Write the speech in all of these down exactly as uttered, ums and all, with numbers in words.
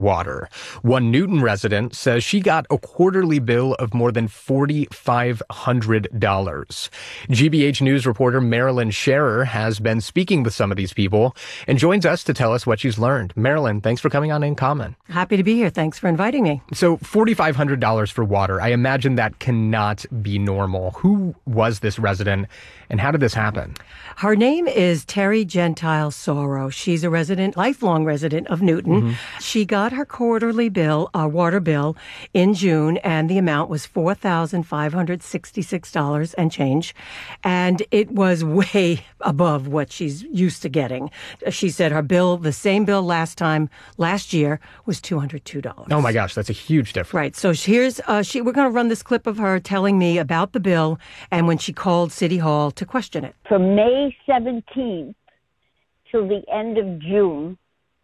water. One Newton resident says she got a quarterly bill of more than four thousand five hundred dollars. G B H News reporter Marilyn Scherer has been speaking with some of these people and joins us to tell us what she's learned. Marilyn, thanks for coming on In Common. Happy to be here. Thanks for inviting me. So four thousand five hundred dollars for water. I imagine that cannot be normal. Who was this resident and how did this happen? Her name is Terry Gentile Sorrow. She's a resident, lifelong resident of Newton. Mm-hmm. She got her quarterly bill, a water bill, in June, and the amount was four thousand five hundred sixty-six dollars and change. And it was way above what she's used to getting. She said her bill, the same bill last time, last year, was two hundred two dollars. Oh my gosh, that's a huge difference. Right. So here's, uh, she. we're going to run this clip of her telling me about the bill and when she called City Hall to question it. From May seventeenth till the end of June,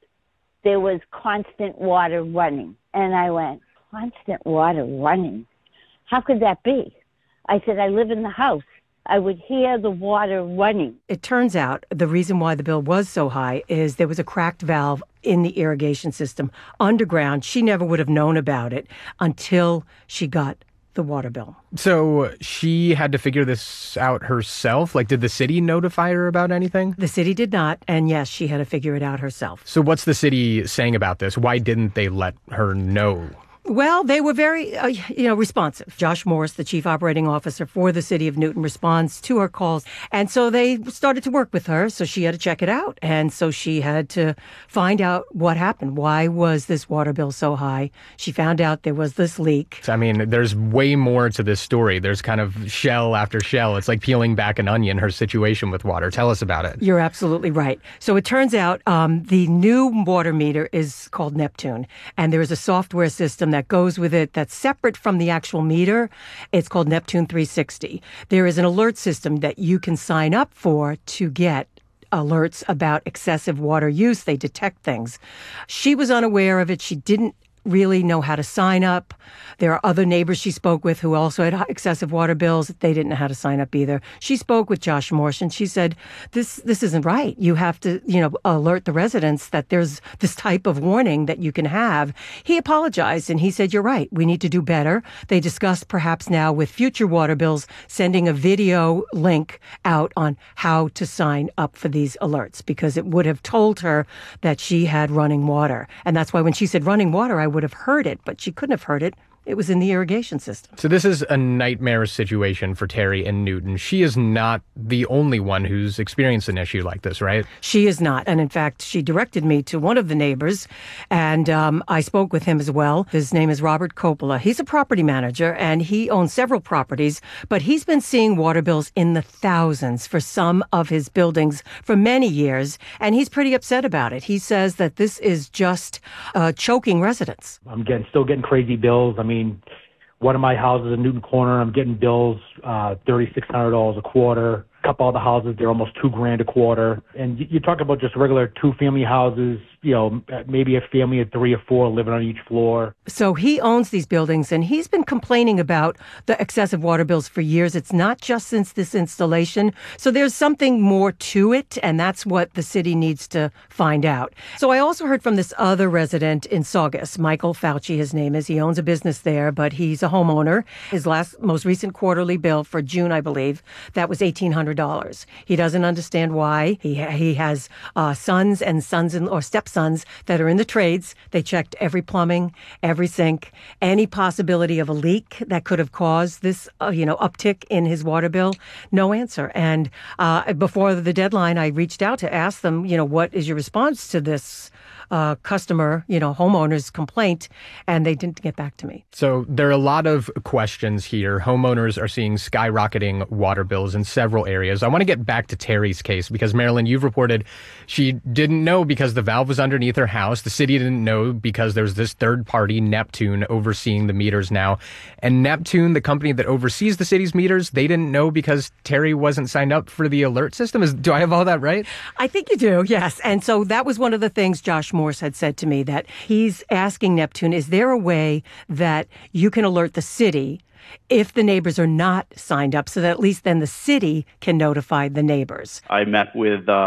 there was constant water running. And I went, constant water running? How could that be? I said, I live in the house. I would hear the water running. It turns out the reason why the bill was so high is there was a cracked valve in the irrigation system underground. She never would have known about it until she got the water bill. So she had to figure this out herself? Like, did the city notify her about anything? The city did not, and yes, she had to figure it out herself. So what's the city saying about this? Why didn't they let her know? Well, they were very, uh, you know, responsive. Josh Morse, the chief operating officer for the city of Newton, responds to her calls. And so they started to work with her. So she had to check it out. And so she had to find out what happened. Why was this water bill so high? She found out there was this leak. I mean, there's way more to this story. There's kind of shell after shell. It's like peeling back an onion, her situation with water. Tell us about it. You're absolutely right. So it turns out um, the new water meter is called Neptune. And there is a software system that that goes with it that's separate from the actual meter. It's called Neptune three sixty. There is an alert system that you can sign up for to get alerts about excessive water use. They detect things. She was unaware of it. She didn't really know how to sign up. There are other neighbors she spoke with who also had excessive water bills. They didn't know how to sign up either. She spoke with Josh Morse and she said, this this isn't right. You have to, you know, alert the residents that there's this type of warning that you can have. He apologized and he said, you're right. We need to do better. They discussed perhaps now with future water bills, sending a video link out on how to sign up for these alerts because it would have told her that she had running water. And that's why when she said running water, I would have heard it, but she couldn't have heard it. It was in the irrigation system. So this is a nightmare situation for Terry and Newton. She is not the only one who's experienced an issue like this, right? She is not. And in fact, she directed me to one of the neighbors, and um, I spoke with him as well. His name is Robert Coppola. He's a property manager, and he owns several properties, but he's been seeing water bills in the thousands for some of his buildings for many years, and he's pretty upset about it. He says that this is just uh, choking residents. I'm getting still getting crazy bills. I mean, one of my houses in Newton Corner, I'm getting bills uh, three thousand six hundred dollars a quarter. A couple other houses, they're almost two grand a quarter. And you, you talk about just regular two-family houses, you know, maybe a family of three or four living on each floor. So he owns these buildings, and he's been complaining about the excessive water bills for years. It's not just since this installation. So there's something more to it, and that's what the city needs to find out. So I also heard from this other resident in Saugus, Michael Fauci, his name is. He owns a business there, but he's a homeowner. His last, most recent quarterly bill for June, I believe, that was eighteen hundred dollars. He doesn't understand why. He he has uh, sons and sons in, or stepsons that are in the trades. They checked every plumbing, every sink, any possibility of a leak that could have caused this, uh, you know, uptick in his water bill. No answer. And uh, before the deadline, I reached out to ask them, you know, what is your response to this uh, customer, you know, homeowner's complaint? And they didn't get back to me. So there are a lot of questions here. Homeowners are seeing skyrocketing water bills in several areas. I want to get back to Terry's case because, Marilyn, you've reported she didn't know because the valve was underneath her house. The city didn't know because there's this third party, Neptune, overseeing the meters now. And Neptune, the company that oversees the city's meters, they didn't know because Terry wasn't signed up for the alert system. Is, do I have all that right? I think you do, yes. And so that was one of the things Josh Morse had said to me, that he's asking Neptune, is there a way that you can alert the city if the neighbors are not signed up so that at least then the city can notify the neighbors? I met with uh,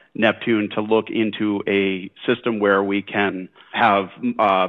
Neptune to look into a system where we can have uh,